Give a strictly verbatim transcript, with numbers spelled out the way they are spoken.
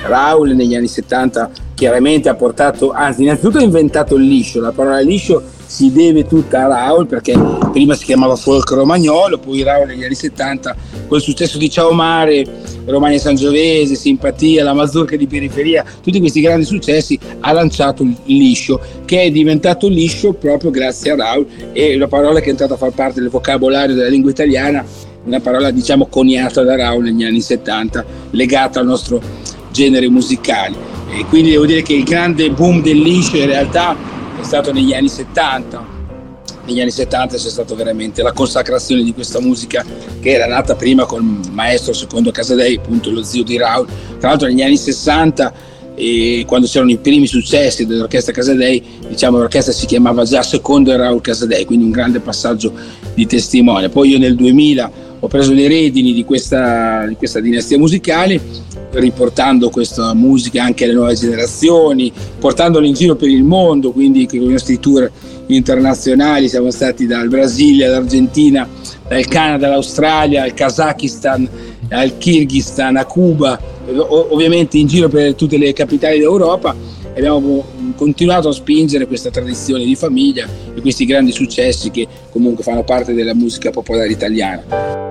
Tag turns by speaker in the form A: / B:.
A: Raul negli anni settanta chiaramente ha portato, anzi innanzitutto ha inventato il liscio, la parola liscio si deve tutta a Raul, perché prima si chiamava folk romagnolo, poi Raul negli anni settanta col successo di Ciao Mare, Romagna Sangiovese, Simpatia, la mazurka di periferia, tutti questi grandi successi, ha lanciato il liscio, che è diventato liscio proprio grazie a Raul, e una parola che è entrata a far parte del vocabolario della lingua italiana, una parola diciamo coniata da Raul negli anni settanta, legata al nostro genere musicale. E quindi devo dire che il grande boom del liscio in realtà è stato negli anni settanta. Negli anni settanta c'è stata veramente la consacrazione di questa musica, che era nata prima con il maestro Secondo Casadei, appunto lo zio di Raul. Tra l'altro negli anni sessanta, e quando c'erano i primi successi dell'orchestra Casadei, diciamo l'orchestra si chiamava già Secondo e Raul Casadei, quindi un grande passaggio di testimone. Poi io nel duemila ho preso le redini di questa, di questa dinastia musicale, riportando questa musica anche alle nuove generazioni, portandola in giro per il mondo, quindi con i nostri tour internazionali siamo stati dal Brasile all'Argentina, dal Canada all'Australia, al Kazakistan, al Kirghizistan, a Cuba, ovviamente in giro per tutte le capitali d'Europa, e abbiamo continuato a spingere questa tradizione di famiglia e questi grandi successi che comunque fanno parte della musica popolare italiana.